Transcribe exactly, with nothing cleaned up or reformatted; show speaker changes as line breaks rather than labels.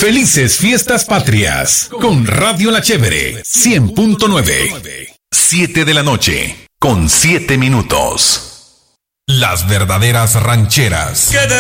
Felices Fiestas Patrias con Radio La Chévere cien punto nueve. Siete de la noche con siete minutos. Las verdaderas rancheras.